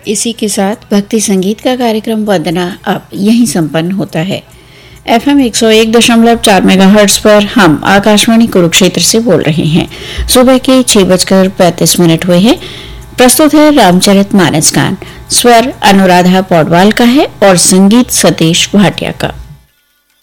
इसी के साथ भक्ति संगीत का कार्यक्रम वंदना अब यहीं संपन्न होता है। FM 101.4 मेगाहर्ट्ज पर हम आकाशवाणी कुरुक्षेत्र से बोल रहे हैं। सुबह के 6:35 हुए हैं। प्रस्तुत है रामचरितमानस गान। स्वर अनुराधा पौडवाल का है और संगीत सतीश भाटिया का।